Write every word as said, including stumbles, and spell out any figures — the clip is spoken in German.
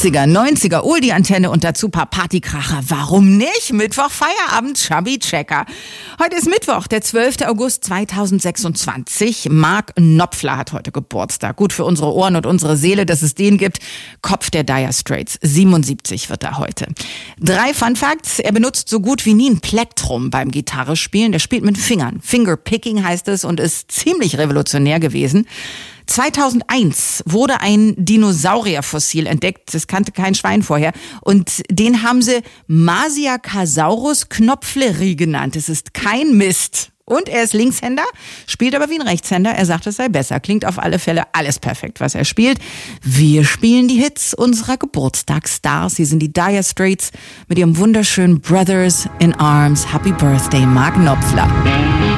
achtziger, neunziger, Oldie-Antenne und dazu paar Partykracher. Warum nicht? Mittwoch, Feierabend, Chubby Checker. Heute ist Mittwoch, der zwölfter August zweitausendsechsundzwanzig. Mark Knopfler hat heute Geburtstag. Gut für unsere Ohren und unsere Seele, dass es den gibt. Kopf der Dire Straits. siebenundsiebzig wird er heute. Drei Fun Facts. Er benutzt so gut wie nie ein Plektrum beim Gitarrespielen. Der spielt mit Fingern. Fingerpicking heißt es und ist ziemlich revolutionär gewesen. zweitausendeins wurde ein Dinosaurierfossil entdeckt, das kannte kein Schwein vorher, und den haben sie Masiacasaurus knopfleri genannt. Es ist kein Mist. Und er ist Linkshänder, spielt aber wie ein Rechtshänder. Er sagt, es sei besser. Klingt auf alle Fälle alles perfekt, was er spielt. Wir spielen die Hits unserer Geburtstagsstars. Sie sind die Dire Straits mit ihrem wunderschönen Brothers in Arms. Happy Birthday, Mark Knopfler.